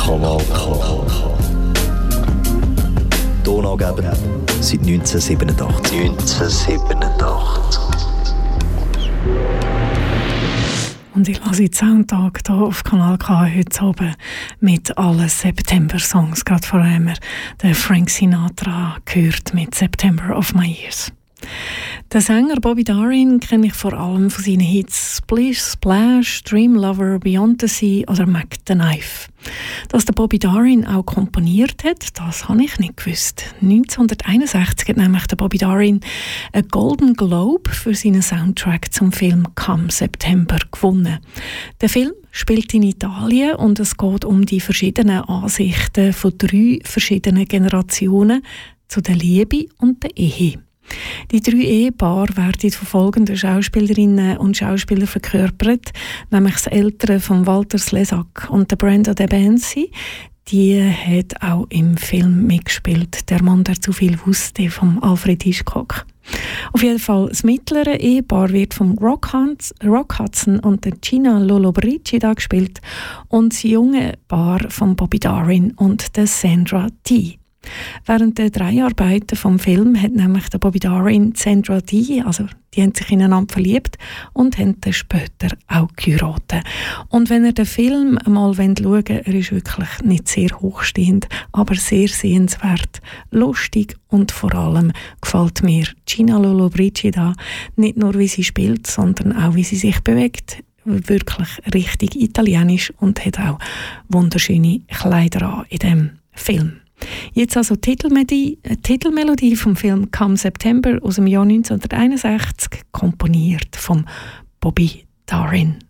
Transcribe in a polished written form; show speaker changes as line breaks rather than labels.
Kanal K. Donaugeber seit 1987. 1987.
Und ich lasse den Soundtag hier auf Kanal K heute Abend mit allen September-Songs. Gerade vorher haben wir den Frank Sinatra gehört mit «September of My Years». Den Sänger Bobby Darin kenne ich vor allem von seinen Hits «Splish Splash», «Dream Lover», «Beyond the Sea» oder «Mac the Knife». Dass der Bobby Darin auch komponiert hat, das habe ich nicht gewusst. 1961 hat nämlich der Bobby Darin einen Golden Globe für seinen Soundtrack zum Film «Come September» gewonnen. Der Film spielt in Italien und es geht um die verschiedenen Ansichten von 3 verschiedenen Generationen zu der Liebe und der Ehe. Die 3 Ehepaare werden von folgenden Schauspielerinnen und Schauspielern verkörpert, nämlich das Ältere von Walter Slezak und der Brenda De Benzi. Die hat auch im Film mitgespielt, «Der Mann, der zu viel wusste» von Alfred Hitchcock. Auf jeden Fall, das mittlere Ehepaar wird vom Rock Hudson und der Gina Lollobrigida gespielt und das junge Paar von Bobby Darin und der Sandra Dee. Während der Dreharbeiten vom Film hat nämlich der Bobby Darin Sandra Dee, also die haben sich ineinander verliebt und haben dann später auch geheiratet. Und wenn ihr den Film einmal schauen wollt, er ist wirklich nicht sehr hochstehend, aber sehr sehenswert, lustig und vor allem gefällt mir Gina Lollobrigida nicht nur, wie sie spielt, sondern auch, wie sie sich bewegt. Wirklich richtig italienisch und hat auch wunderschöne Kleider an in diesem Film. Jetzt also die Titelmelodie vom Film «Come September» aus dem Jahr 1961, komponiert von Bobby Darin.